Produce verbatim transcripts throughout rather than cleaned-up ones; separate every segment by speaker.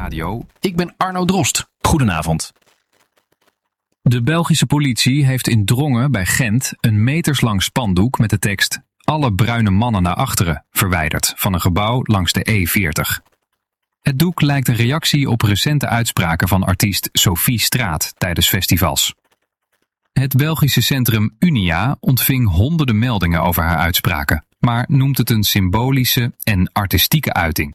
Speaker 1: Radio. Ik ben Arno Drost.
Speaker 2: Goedenavond. De Belgische politie heeft in Drongen bij Gent een meterslang spandoek met de tekst "Alle bruine mannen naar achteren" verwijderd van een gebouw langs de E veertig. Het doek lijkt een reactie op recente uitspraken van artiest Sophie Straat tijdens festivals. Het Belgische centrum Unia ontving honderden meldingen over haar uitspraken, maar noemt het een symbolische en artistieke uiting.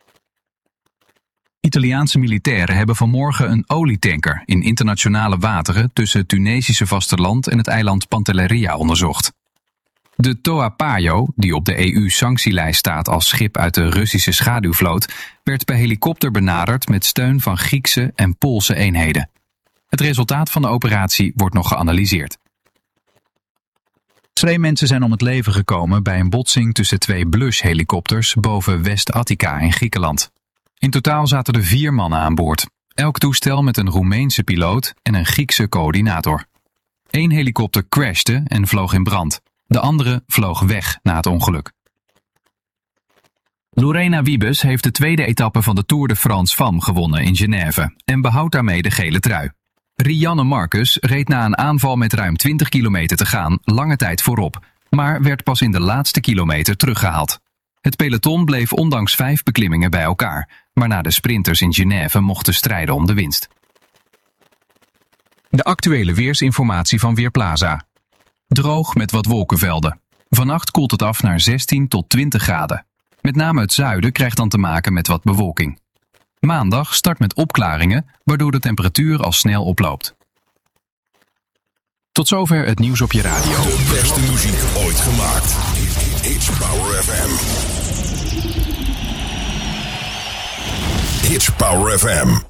Speaker 2: Italiaanse militairen hebben vanmorgen een olietanker in internationale wateren tussen het Tunesische vasteland en het eiland Pantelleria onderzocht. De Toa Payo, die op de E U-sanctielijst staat als schip uit de Russische schaduwvloot, werd per helikopter benaderd met steun van Griekse en Poolse eenheden. Het resultaat van de operatie wordt nog geanalyseerd. Twee mensen zijn om het leven gekomen bij een botsing tussen twee Blush-helikopters boven West-Attica in Griekenland. In totaal zaten er vier mannen aan boord. Elk toestel met een Roemeense piloot en een Griekse coördinator. Eén helikopter crashte en vloog in brand. De andere vloog weg na het ongeluk. Lorena Wiebes heeft de tweede etappe van de Tour de France Femmes gewonnen in Genève en behoudt daarmee de gele trui. Rianne Marcus reed na een aanval met ruim twintig kilometer te gaan lange tijd voorop, maar werd pas in de laatste kilometer teruggehaald. Het peloton bleef ondanks vijf beklimmingen bij elkaar, waarna de sprinters in Genève mochten strijden om de winst. De actuele weersinformatie van Weerplaza. Droog met wat wolkenvelden. Vannacht koelt het af naar zestien tot twintig graden. Met name het zuiden krijgt dan te maken met wat bewolking. Maandag start met opklaringen, waardoor de temperatuur al snel oploopt. Tot zover het nieuws op je radio.
Speaker 3: De beste muziek ooit gemaakt. Hits Power F M. Hits Power F M.